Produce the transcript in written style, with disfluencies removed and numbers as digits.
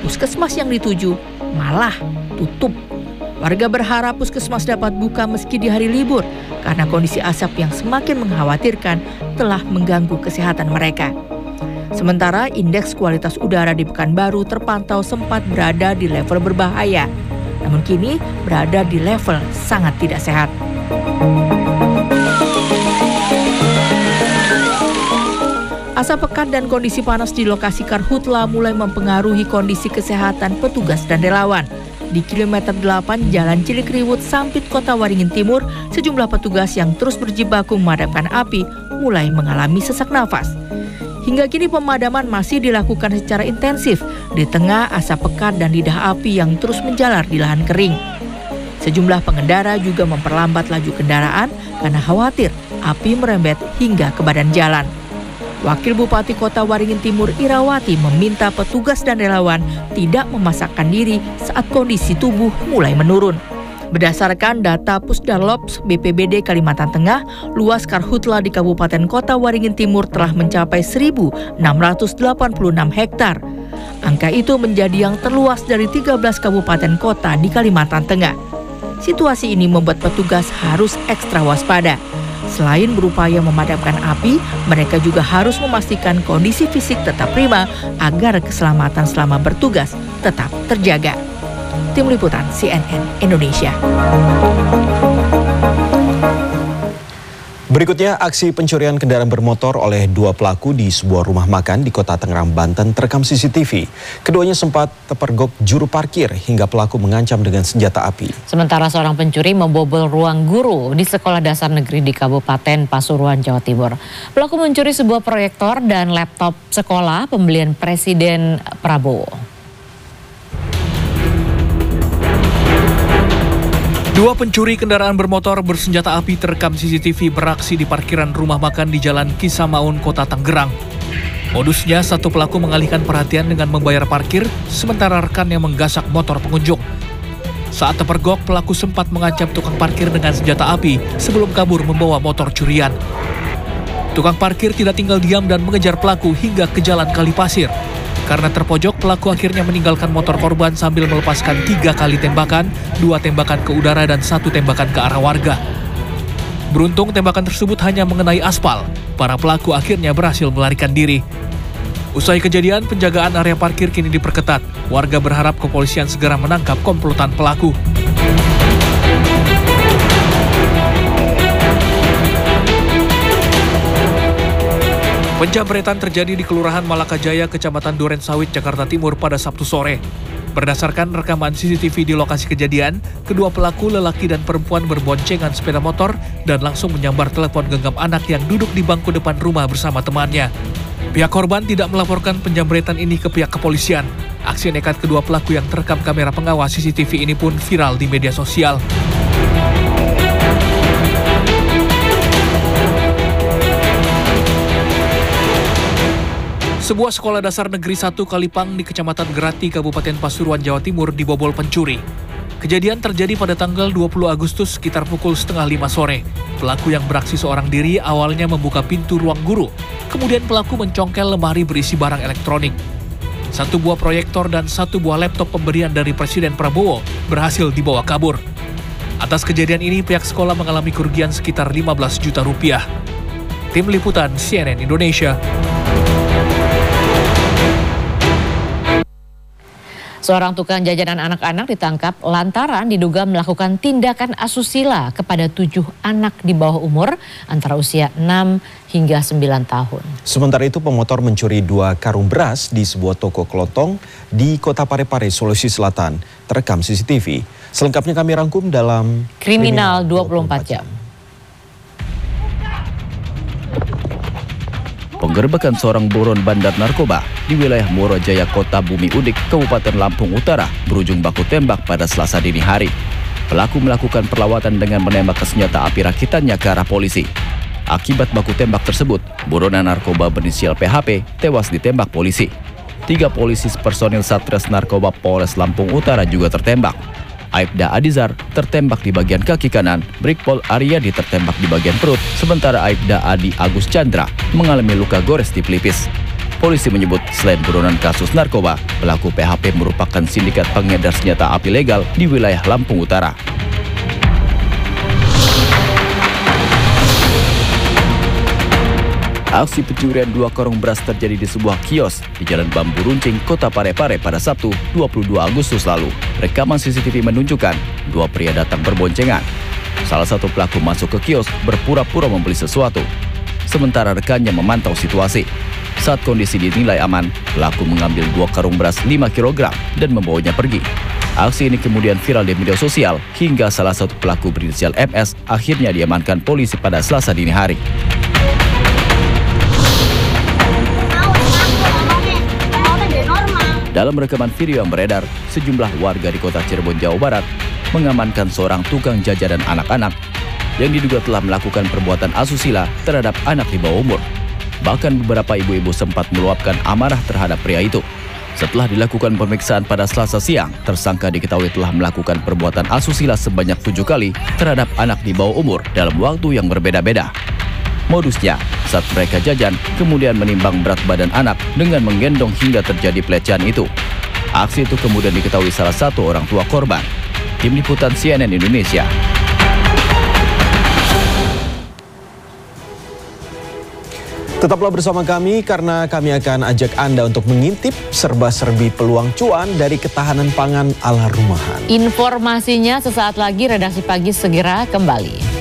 puskesmas yang dituju malah tutup. Warga berharap puskesmas dapat buka meski di hari libur karena kondisi asap yang semakin mengkhawatirkan telah mengganggu kesehatan mereka. Sementara indeks kualitas udara di Pekanbaru terpantau sempat berada di level berbahaya, namun kini berada di level sangat tidak sehat. Asap pekat dan kondisi panas di lokasi karhutla mulai mempengaruhi kondisi kesehatan petugas dan relawan. Di kilometer 8 Jalan Cilikriwut, Sampit, Kota Waringin Timur, sejumlah petugas yang terus berjibaku memadamkan api mulai mengalami sesak nafas. Hingga kini pemadaman masih dilakukan secara intensif di tengah asap pekat dan lidah api yang terus menjalar di lahan kering. Sejumlah pengendara juga memperlambat laju kendaraan karena khawatir api merembet hingga ke badan jalan. Wakil Bupati Kota Waringin Timur Irawati meminta petugas dan relawan tidak memasakkan diri saat kondisi tubuh mulai menurun. Berdasarkan data Pusdalops BPBD Kalimantan Tengah, luas karhutla di Kabupaten Kota Waringin Timur telah mencapai 1.686 hektar. Angka itu menjadi yang terluas dari 13 kabupaten kota di Kalimantan Tengah. Situasi ini membuat petugas harus ekstra waspada. Selain berupaya memadamkan api, mereka juga harus memastikan kondisi fisik tetap prima agar keselamatan selama bertugas tetap terjaga. Tim Liputan CNN Indonesia. Berikutnya, aksi pencurian kendaraan bermotor oleh dua pelaku di sebuah rumah makan di Kota Tangerang, Banten terekam CCTV. Keduanya sempat terpergok juru parkir hingga pelaku mengancam dengan senjata api. Sementara seorang pencuri membobol ruang guru di sekolah dasar negeri di Kabupaten Pasuruan, Jawa Timur. Pelaku mencuri sebuah proyektor dan laptop sekolah pembelian Presiden Prabowo. Dua pencuri kendaraan bermotor bersenjata api terekam CCTV beraksi di parkiran rumah makan di Jalan Kisamaun, Kota Tangerang. Modusnya, satu pelaku mengalihkan perhatian dengan membayar parkir, sementara rekannya menggasak motor pengunjung. Saat terpergok, pelaku sempat mengancam tukang parkir dengan senjata api sebelum kabur membawa motor curian. Tukang parkir tidak tinggal diam dan mengejar pelaku hingga ke Jalan Kalipasir. Karena terpojok, pelaku akhirnya meninggalkan motor korban sambil melepaskan 3 kali tembakan, 2 tembakan ke udara dan 1 tembakan ke arah warga. Beruntung tembakan tersebut hanya mengenai aspal. Para pelaku akhirnya berhasil melarikan diri. Usai kejadian, penjagaan area parkir kini diperketat. Warga berharap kepolisian segera menangkap komplotan pelaku. Penjamretan terjadi di Kelurahan Malakajaya, Kecamatan Durensawit, Jakarta Timur pada Sabtu sore. Berdasarkan rekaman CCTV di lokasi kejadian, kedua pelaku lelaki dan perempuan berboncengan sepeda motor dan langsung menyambar telepon genggam anak yang duduk di bangku depan rumah bersama temannya. Pihak korban tidak melaporkan penjamretan ini ke pihak kepolisian. Aksi nekat kedua pelaku yang terekam kamera pengawas CCTV ini pun viral di media sosial. Sebuah sekolah dasar negeri 1 Kalipang di Kecamatan Grati, Kabupaten Pasuruan, Jawa Timur dibobol pencuri. Kejadian terjadi pada tanggal 20 Agustus sekitar pukul 4:30 sore. Pelaku yang beraksi seorang diri awalnya membuka pintu ruang guru. Kemudian pelaku mencongkel lemari berisi barang elektronik. 1 buah proyektor dan 1 buah laptop pemberian dari Presiden Prabowo berhasil dibawa kabur. Atas kejadian ini pihak sekolah mengalami kerugian sekitar 15 juta rupiah. Tim Liputan CNN Indonesia. Seorang tukang jajanan anak-anak ditangkap lantaran diduga melakukan tindakan asusila kepada 7 anak di bawah umur antara usia 6 hingga 9 tahun. Sementara itu pemotor mencuri 2 karung beras di sebuah toko kelontong di Kota Parepare, Sulawesi Selatan. Terekam CCTV. Selengkapnya kami rangkum dalam Kriminal 24 Jam. Penggerbekan seorang buron bandar narkoba di wilayah Morojaya, Kota Bumi Udik, Kabupaten Lampung Utara berujung baku tembak pada Selasa dini hari. Pelaku melakukan perlawatan dengan menembak ke senjata api rakitannya ke arah polisi. Akibat baku tembak tersebut, buronan narkoba berinisial PHP tewas ditembak polisi. 3 polisi personil Satres Narkoba Polres Lampung Utara juga tertembak. Aibda Adizar tertembak di bagian kaki kanan, Brigpol Aryadi tertembak di bagian perut, sementara Aibda Adi Agus Chandra mengalami luka gores di pelipis. Polisi menyebut selain buronan kasus narkoba, pelaku PHP merupakan sindikat pengedar senjata api legal di wilayah Lampung Utara. Aksi pencurian 2 karung beras terjadi di sebuah kios di Jalan Bambu Runcing, Kota Parepare pada Sabtu 22 Agustus lalu. Rekaman CCTV menunjukkan 2 pria datang berboncengan. Salah satu pelaku masuk ke kios berpura-pura membeli sesuatu, sementara rekannya memantau situasi. Saat kondisi dinilai aman, pelaku mengambil 2 karung beras 5 kg dan membawanya pergi. Aksi ini kemudian viral di media sosial hingga salah satu pelaku berinisial MS akhirnya diamankan polisi pada Selasa dini hari. Dalam rekaman video yang beredar, sejumlah warga di kota Cirebon, Jawa Barat mengamankan seorang tukang jajanan anak-anak yang diduga telah melakukan perbuatan asusila terhadap anak di bawah umur. Bahkan beberapa ibu-ibu sempat meluapkan amarah terhadap pria itu. Setelah dilakukan pemeriksaan pada Selasa siang, tersangka diketahui telah melakukan perbuatan asusila sebanyak 7 kali terhadap anak di bawah umur dalam waktu yang berbeda-beda. Modusnya, saat mereka jajan, kemudian menimbang berat badan anak dengan menggendong hingga terjadi pelecehan itu. Aksi itu kemudian diketahui salah satu orang tua korban. Tim Liputan CNN Indonesia. Tetaplah bersama kami karena kami akan ajak Anda untuk mengintip serba-serbi peluang cuan dari ketahanan pangan ala rumahan. Informasinya sesaat lagi, Redaksi Pagi segera kembali.